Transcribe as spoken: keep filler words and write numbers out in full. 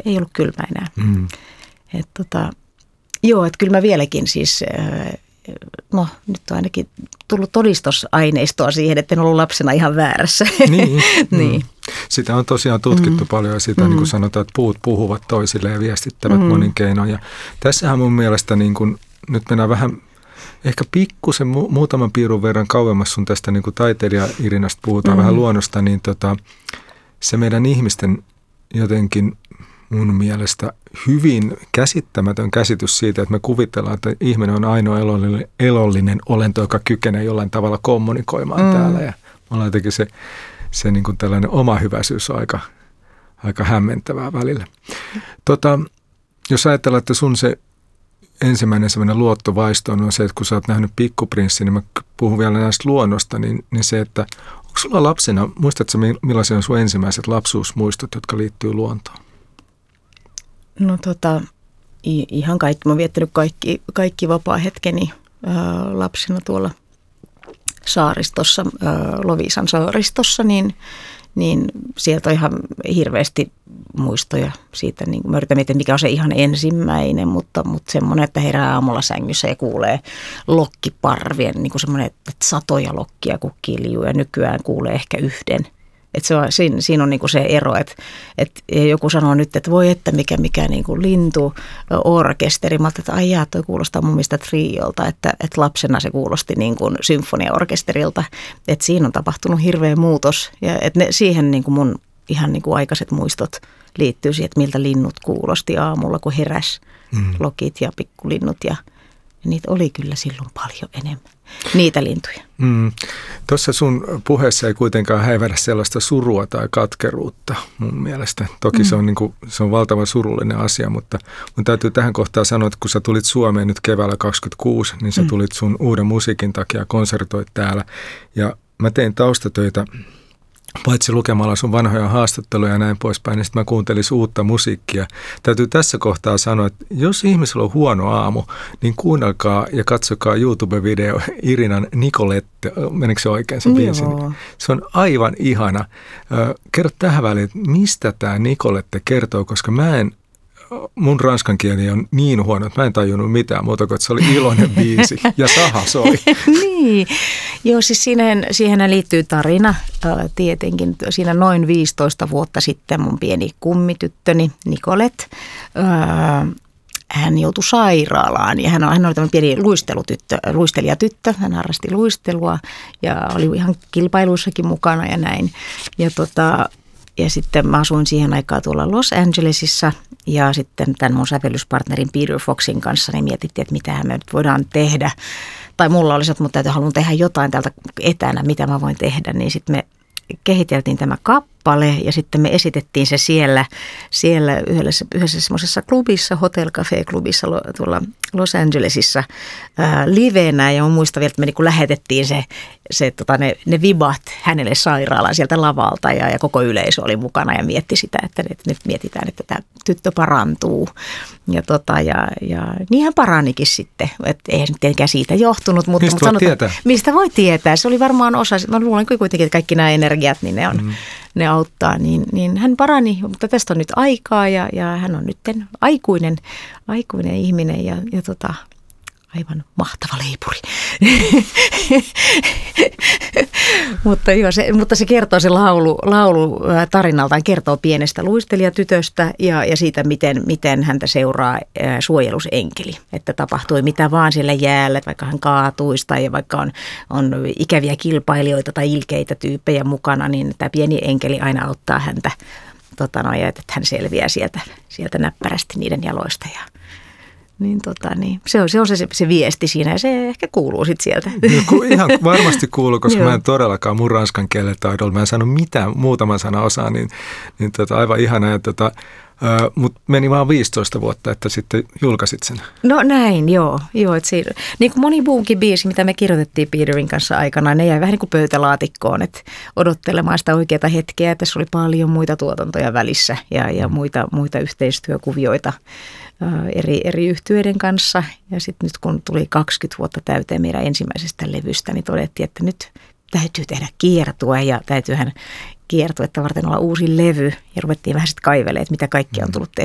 ei ollut kylmä enää. Mm. Et tota, joo, että kyllä mä vieläkin siis, no nyt on ainakin tullut todistusaineistoa siihen, että en ollut lapsena ihan väärässä. Niin. niin. Mm. Sitä on tosiaan tutkittu mm. paljon ja sitä mm. niin kuin sanotaan, että puut puhuvat toisille ja viestittävät mm. monin keinoin. Ja tässähän mun mielestä niin kuin, nyt mennään vähän ehkä pikkusen mu- muutaman piirun verran kauemmas sun tästä niin kuin taiteilija Irinasta puhutaan mm. vähän luonnosta, niin tota, se meidän ihmisten jotenkin mun mielestä hyvin käsittämätön käsitys siitä, että me kuvitellaan, että ihminen on ainoa elollinen, elollinen olento, joka kykenee jollain tavalla kommunikoimaan mm. täällä. Ja me ollaan jotenkin se, se niin kuin tällainen oma hyväisyys on aika, aika hämmentävää välillä. Tota, jos ajatellaan, että sun se ensimmäinen sellainen luottovaisto on se, että kun sä oot nähnyt Pikkuprinssin, niin mä puhun vielä näistä luonnosta, niin, niin se, että onko sulla lapsena, muistatko millaisia on sun ensimmäiset lapsuusmuistot, jotka liittyy luontoon? No tota, ihan kaikki. Mä oon viettänyt kaikki, kaikki vapaa-hetkeni ää, lapsena tuolla saaristossa, ää, Loviisan saaristossa, niin, niin sieltä on ihan hirveästi muistoja siitä. Niin mä yritän miettiä, mikä on se ihan ensimmäinen, mutta, mutta semmoinen, että herää aamulla sängyssä ja kuulee lokkiparvien, niin kuin semmoinen, että satoja lokkia kun kiljuu ja nykyään kuulee ehkä yhden. Että se on, siinä, siinä on niinku se ero, että, että joku sanoo nyt, että voi että mikä, mikä niinku lintuorkesteri. Mä ajattelin, että ai jaa, toi kuulostaa mun mielestä triolta, että, että lapsena se kuulosti niin kuin symfoniaorkesterilta. Että siinä on tapahtunut hirveä muutos ja että ne, siihen niin kuin mun ihan niin kuin aikaiset muistot liittyy siihen, että miltä linnut kuulosti aamulla, kun heräs mm. lokit ja pikkulinnut ja, ja niitä oli kyllä silloin paljon enemmän. Niitä lintuja. Mm. Tuossa sun puheessa ei kuitenkaan häivähdä sellaista surua tai katkeruutta mun mielestä. Toki mm. se, on niin kuin, se on valtavan surullinen asia, mutta mun täytyy tähän kohtaan sanoa, että kun sä tulit Suomeen nyt keväällä kaksikymmentäkuusi, niin sä tulit sun uuden musiikin takia, konsertoit täällä. Ja mä tein taustatöitä, paitsi lukemalla sun vanhoja haastatteluja ja näin poispäin, niin sitten mä kuuntelin uutta musiikkia. Täytyy tässä kohtaa sanoa, että jos ihmisellä on huono aamu, niin kuunnelkaa ja katsokaa YouTube-video Irinan Nicolette. Meneekö se oikein se biisi? Se on aivan ihana. Kerro tähän väliin, että mistä tämä Nicolette kertoo, koska mä en, mun ranskan kieli on niin huono, että mä en tajunnut mitään muuta kuin, että se oli iloinen biisi ja saha soi. Niin, joo siis siihen, siihen liittyy tarina ää, tietenkin. Siinä noin viisitoista vuotta sitten mun pieni kummityttöni Nicolette, ää, hän joutui sairaalaan ja hän on, hän oli tämmöinen pieni luistelutyttö, luistelijatyttö. Hän harrasti luistelua ja oli ihan kilpailuissakin mukana ja näin. Ja tota... Ja sitten mä asuin siihen aikaan tuolla Los Angelesissa ja sitten tämän mun sävellyspartnerin Peter Foxin kanssa niin mietittiin, että mitä me nyt voidaan tehdä. Tai mulla oli se, että mun täytyy halunnut tehdä jotain täältä etänä, mitä mä voin tehdä, niin sitten me kehiteltiin tämä kappale ja sitten me esitettiin se siellä, siellä yhdessä, yhdessä semmoisessa klubissa, Hotel Cafe Clubissa tuolla Los Angelesissa ää, livenä. Ja mä muistan vielä, että me niin kuin lähetettiin se, se, tota, ne, ne vibat hänelle sairaalaan sieltä lavalta ja, ja koko yleisö oli mukana ja mietti sitä, että, että nyt mietitään, että tämä tyttö parantuu. Ja, tota, ja, ja niin hän paranikin sitten, että eihän nyt tietenkään siitä johtunut. Mutta, mistä mutta voi sanotaan, tietää? Mistä voi tietää? Se oli varmaan osa, mä luulen kuitenkin, että kaikki nämä energiat, niin ne, on, mm. ne auttaa. Niin, niin hän parani, mutta tästä on nyt aikaa ja, ja hän on nyt aikuinen, aikuinen ihminen ja, ja tota, aivan mahtava leipuri. mutta, joo, se, mutta se kertoo se laulu, laulu tarinaltaan, kertoo pienestä luistelijatytöstä ja, ja siitä, miten, miten häntä seuraa suojelusenkeli. Että tapahtui mitä vaan siellä jäällä, vaikka hän kaatuisi tai vaikka on, on ikäviä kilpailijoita tai ilkeitä tyyppejä mukana, niin tämä pieni enkeli aina auttaa häntä, tota no, että hän selviää sieltä, sieltä näppärästi niiden jaloista ja Niin, tota, niin. Se on, se, on se, se viesti siinä ja se ehkä kuuluu sitten sieltä. No, ihan varmasti kuuluu, koska mä en todellakaan mun ranskan kielen taidolla. Mä en saanut mitään muutaman sana osaa, niin, niin tota, aivan ihanaa. Tota, Uh, mutta meni vaan viisitoista vuotta, että sitten julkaisit sen. No näin, joo. joo että siinä, niin kuin moni muukin biisi, mitä me kirjoitettiin Peterin kanssa aikanaan, ne jäi vähän niin kuin pöytälaatikkoon, että odottelemaan sitä oikeaa hetkeä. Tässä oli paljon muita tuotantoja välissä ja, ja muita, muita yhteistyökuvioita uh, eri, eri yhtyeiden kanssa. Ja sitten nyt kun tuli kaksikymmentä vuotta täyteen meidän ensimmäisestä levystä, niin todettiin, että nyt täytyy tehdä kiertue ja täytyyhän kiertuetta varten olla uusi levy ja ruvettiin vähän sitten kaivelemaan, että mitä kaikkea on tullut tehty.